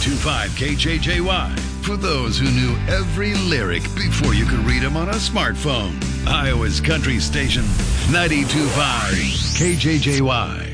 92.5 KJJY. For those who knew every lyric before you could read them on a smartphone. Iowa's country station, 92.5 KJJY.